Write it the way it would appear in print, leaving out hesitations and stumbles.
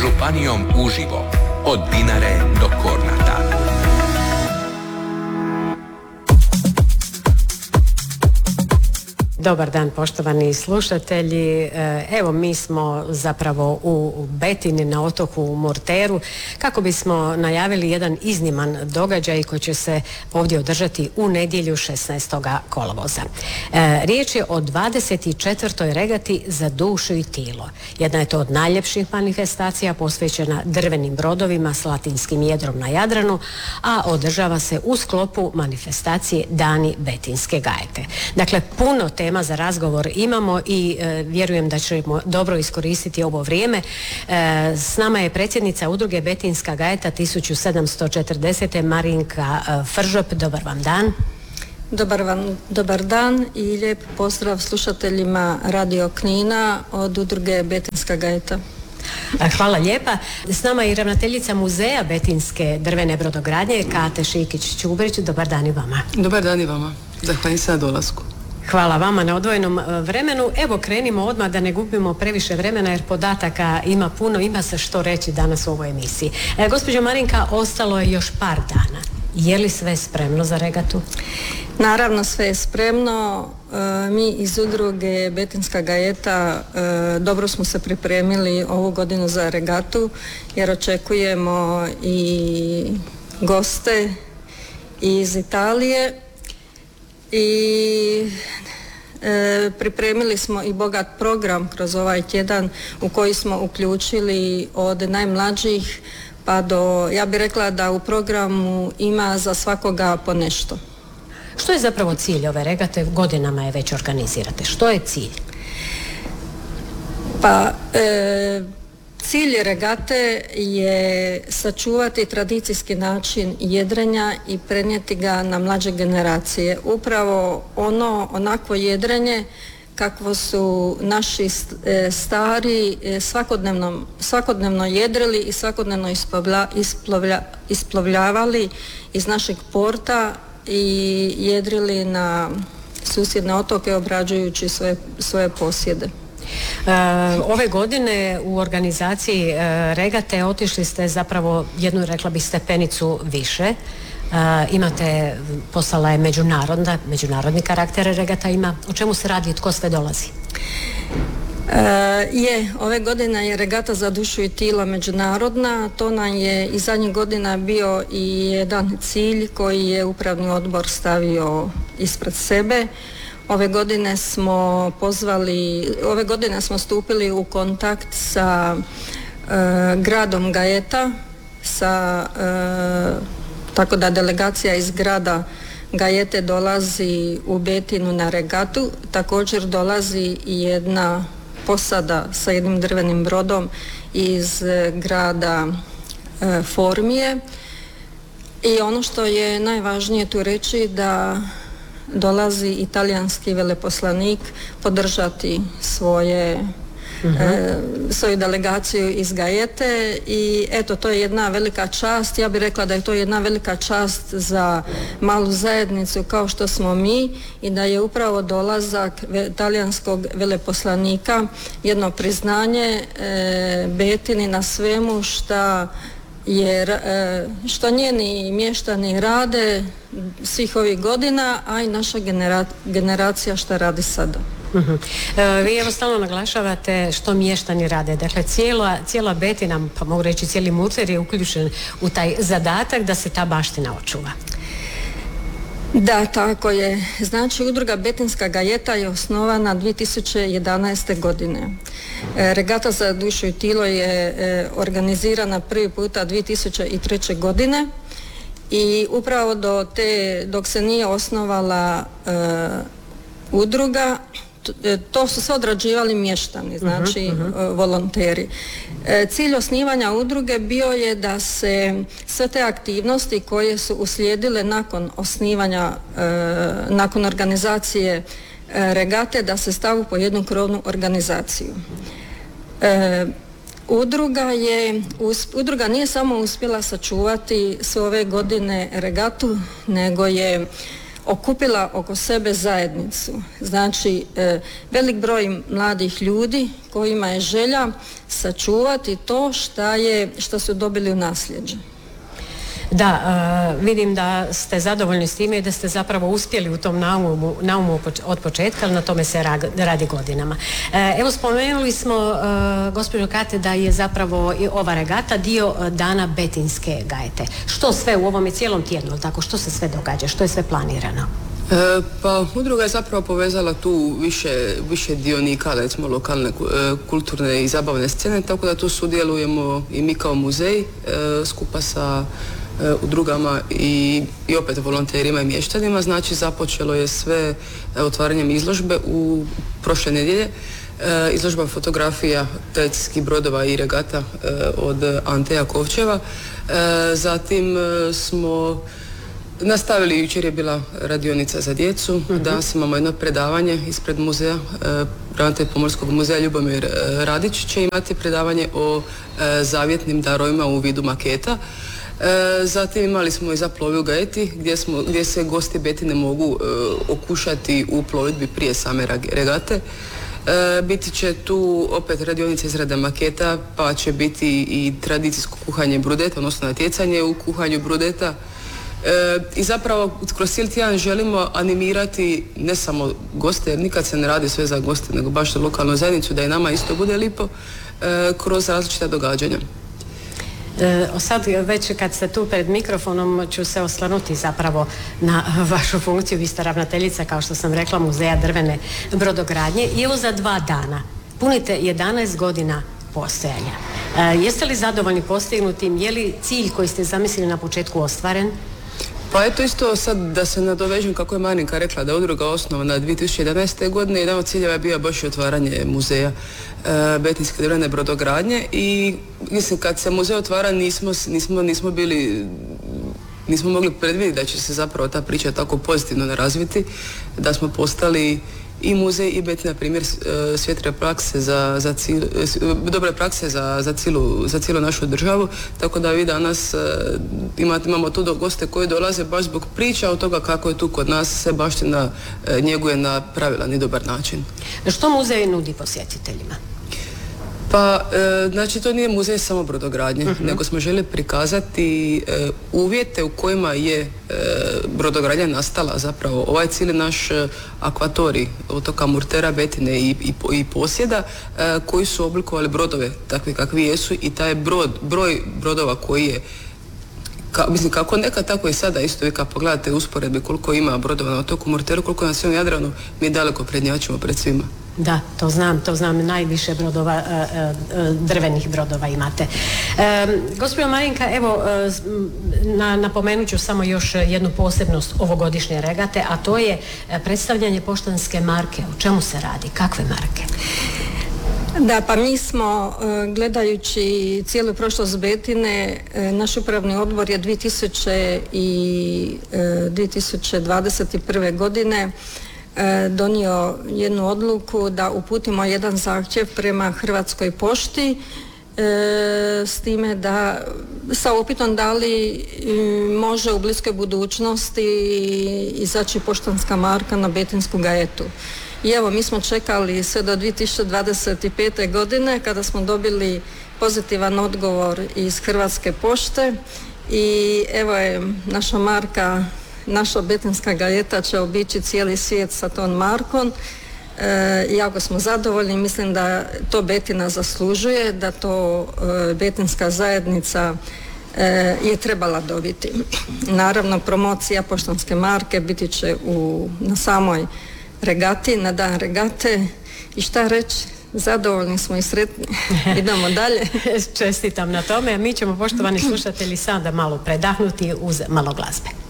županijom uživo, od Dinare do Kornata. Dobar dan, poštovani slušatelji. Evo, mi smo zapravo u Betini na otoku Murteru kako bismo najavili jedan izniman događaj koji će se ovdje održati u nedjelju 16. kolovoza. Riječ je o 24. regati za dušu i tilo. Jedna je to od najljepših manifestacija posvećena drvenim brodovima s latinskim jedrom na Jadranu, a održava se u sklopu manifestacije Dani Betinske gajete. Dakle, puno tema za razgovor imamo i vjerujem da ćemo dobro iskoristiti ovo vrijeme. S nama je predsjednica udruge Betinska gajeta 1740. Marinka Fržop. Dobar vam dan. Dobar dan i lijep pozdrav slušateljima Radio Knina od udruge Betinska gajeta. Hvala lijepa. S nama je i ravnateljica muzeja Betinske drvene brodogradnje Kate Šikić-Čubrić. Dobar dan i vama. Dobar dan i vama. Zahvaljujem se na dolasku. Hvala vama na odvojenom vremenu. Evo, krenimo odmah da ne gubimo previše vremena jer podataka ima puno, ima se što reći danas u ovoj emisiji. Gospođo Marinka, ostalo je još par dana. Je li sve spremno za regatu? Naravno, sve je spremno. Mi iz udruge Betinska gajeta dobro smo se pripremili ovu godinu za regatu jer očekujemo i goste iz Italije. I pripremili smo i bogat program kroz ovaj tjedan u koji smo uključili od najmlađih pa do, ja bih rekla da u programu ima za svakoga po nešto. Što je zapravo cilj ove regate? Godinama je već organizirate. Što je cilj? Pa cilj regate je sačuvati tradicijski način jedrenja i prenijeti ga na mlađe generacije. Upravo onako jedrenje kakvo su naši stari svakodnevno jedrili i svakodnevno isplovljavali iz našeg porta i jedrili na susjedne otoke obrađujući svoje posjede. Ove godine u organizaciji regate otišli ste zapravo jednu, rekla bih, stepenicu više. Imate, postala je međunarodni karakter regata ima. O čemu se radi i tko sve dolazi? Ove godine je regata za dušu i tilo međunarodna. To nam je i zadnjih godina bio i jedan cilj koji je upravni odbor stavio ispred sebe. Ove godine smo stupili u kontakt sa gradom Gajeta, tako da delegacija iz grada Gajete dolazi u Betinu na regatu. Također dolazi i jedna posada sa jednim drvenim brodom iz grada Formije. I ono što je najvažnije tu reći da dolazi italijanski veleposlanik podržati svoju delegaciju iz Gajete i eto, to je jedna velika čast. Ja bih rekla da je to jedna velika čast za malu zajednicu kao što smo mi i da je upravo dolazak talijanskog veleposlanika jedno priznanje Betini na svemu što njeni mještani rade svih ovih godina, a i naša generacija što radi sada. Vi evo stalno naglašavate što mještani rade. Dakle, cijela Betina, pa mogu reći cijeli Murter je uključen u taj zadatak da se ta baština očuva. Da, tako je. Znači, udruga Betinska gajeta je osnovana 2011. godine. Regata za dušu i tilo je organizirana prvi puta 2003. godine i upravo dok se nije osnovala udruga, to su sve odrađivali mještani, znači volonteri. Cilj osnivanja udruge bio je da se sve te aktivnosti koje su uslijedile nakon osnivanja, nakon organizacije regate, da se stavu po jednu krovnu organizaciju. Udruga nije samo uspjela sačuvati sve ove godine regatu, nego je okupila oko sebe zajednicu. Znači, velik broj mladih ljudi kojima je želja sačuvati to što su dobili u nasljeđe. Da, vidim da ste zadovoljni s time i da ste zapravo uspjeli u tom naumu od početka, ali na tome se radi godinama. Evo, spomenuli smo, gospođo Kate, da je zapravo i ova regata dio dana Betinske gajete. Što sve u ovome cijelom tjednu, tako, što se sve događa, što je sve planirano? Pa udruga je zapravo povezala tu više dionika, recimo lokalne kulturne i zabavne scene, tako da tu sudjelujemo i mi kao muzej skupa sa udrugama i opet volonterima i mještanima. Znači, započelo je sve otvaranjem izložbe u prošle nedjelje. Izložba fotografija tradicijskih brodova i regata od Ante Jakovčeva. Zatim smo nastavili, jučer je bila radionica za djecu, danas imamo jedno predavanje ispred muzeja, ravnatelj Pomorskog muzeja Ljubomir Radić će imati predavanje o zavjetnim darovima u vidu maketa. Zatim imali smo i za plovi u Gajeti gdje se gosti Betine mogu okušati u plovidbi prije same regate. Biti će tu opet radionica izrada maketa, pa će biti i tradicijsko kuhanje brudeta, odnosno natjecanje u kuhanju brudeta. I zapravo kroz cijeli tjedan želimo animirati ne samo goste, jer nikad se ne radi sve za goste, nego baš lokalnu zajednicu, da i nama isto bude lipo kroz različita događanja. Sad već kad ste tu pred mikrofonom ću se osvrnuti zapravo na vašu funkciju. Vi ste ravnateljica, kao što sam rekla, Muzeja drvene brodogradnje i evo za 2 dana punite 11 godina postojanja. Jeste li zadovoljni postignutim? Je li cilj koji ste zamislili na početku ostvaren? Pa eto, isto sad da se nadovežem kako je Marinka rekla da je udruga osnovana 2011. godine. Jedan od ciljeva je bio baš i otvaranje muzeja Betinske drvene brodogradnje i mislim kad se muzej otvara nismo mogli predvidjeti da će se zapravo ta priča tako pozitivno razviti, da smo postali i muzej i Betina primjer svijetle prakse dobre prakse za cijelu našu državu, tako da vi danas imamo tu goste koji dolaze baš zbog priča od toga kako je tu kod nas se baština njeguje na pravilan i dobar način. Što muzej nudi posjetiteljima? Pa, znači to nije muzej samo brodogradnje, nego smo željeli prikazati uvjete u kojima je brodogradnja nastala zapravo. Ovaj cijeli naš akvatorij otoka Murtera, Betine i posjeda koji su oblikovali brodove takvi kakvi jesu i taj broj brodova koji je mislim kako nekad tako i sada isto, vi kad pogledate usporedbe koliko ima brodova na otoku Murteru, koliko na svom Jadranu, mi daleko prednjačimo pred svima. Da, to znam, najviše brodova, drvenih brodova imate. Gospođo Marinka, evo, napomenut ću samo još jednu posebnost ovogodišnje regate, a to je predstavljanje poštanske marke. O čemu se radi? Kakve marke? Da, pa mi smo, gledajući cijelu prošlost Betine, naš upravni odbor je 2021. godine donio jednu odluku da uputimo jedan zahtjev prema Hrvatskoj pošti s time da sa upitom da li može u bliskoj budućnosti izaći poštanska marka na Betinsku gajetu. I evo, mi smo čekali sve do 2025. godine kada smo dobili pozitivan odgovor iz Hrvatske pošte i evo je naša marka, naša Betinska gajeta će obići cijeli svijet sa tom markom. Jako smo zadovoljni, mislim da to Betina zaslužuje, da to Betinska zajednica je trebala dobiti. Naravno, promocija poštanske marke biti će na samoj regati, na dan regate i šta reći, zadovoljni smo i sretni. Idemo dalje. Čestitam na tome, a mi ćemo, poštovani slušatelji, sada malo predahnuti uz malo glazbe.